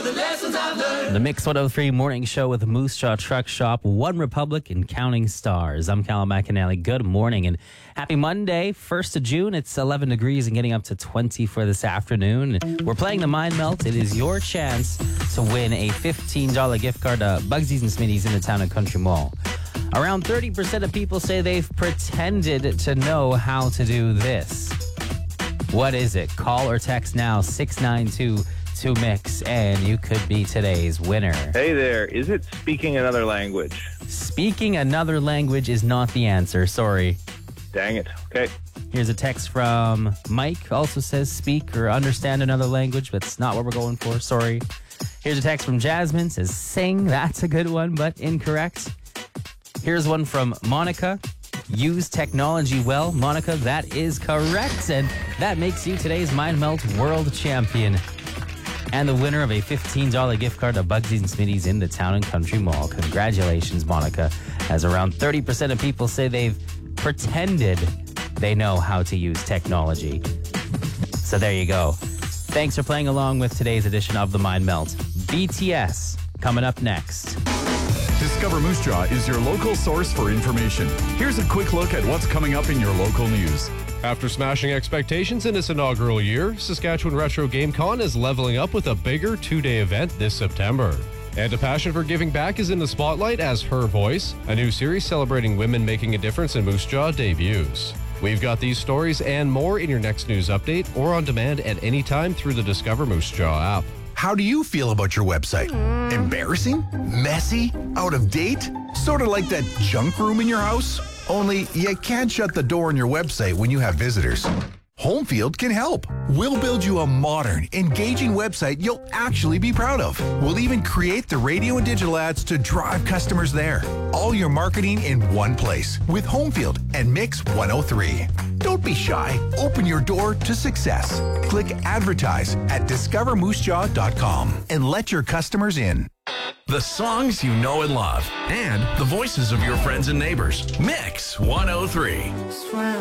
The Mix 103 Morning Show with Moose Jaw Truck Shop, One Republic, and Counting Stars. I'm Callum McAnally. Good morning and happy Monday, 1st of June. It's 11 degrees and getting up to 20 for this afternoon. We're playing the Mind Melt. It is your chance to win a $15 gift card to Bugsies and Smitty's in the Town and Country Mall. Around 30% of people say they've pretended to know how to do this. What is it? Call or text now, 692-2MIX, and you could be today's winner. Hey there, is it speaking another language? Speaking another language is not the answer, sorry. Dang it. Okay. Here's a text from Mike, also says speak or understand another language, but it's not what we're going for, sorry. Here's a text from Jasmine, says sing, that's a good one, but incorrect. Here's one from Monica. Use technology well. Monica, that is correct. And that makes you today's Mind Melt World Champion and the winner of a $15 gift card to Bugsies and Smitty's in the Town and Country Mall. Congratulations, Monica, as around 30% of people say they've pretended they know how to use technology. So there you go. Thanks for playing along with today's edition of the Mind Melt. BTS coming up next. Discover Moose Jaw is your local source for information. Here's a quick look at what's coming up in your local news. After smashing expectations in its inaugural year, Saskatchewan Retro GameCon is leveling up with a bigger two-day event this September. And a passion for giving back is in the spotlight as Her Voice, a new series celebrating women making a difference in Moose Jaw, debuts. We've got these stories and more in your next news update or on demand at any time through the Discover Moose Jaw app. How do you feel about your website? Embarrassing? Messy? Out of date? Sort of like that junk room in your house? Only you can't shut the door on your website when you have visitors. Homefield can help. We'll build you a modern, engaging website you'll actually be proud of. We'll even create the radio and digital ads to drive customers there. All your marketing in one place with Homefield and Mix 103. Don't be shy. Open your door to success. Click advertise at discovermoosejaw.com and let your customers in. The songs you know and love, and the voices of your friends and neighbors. Mix 103.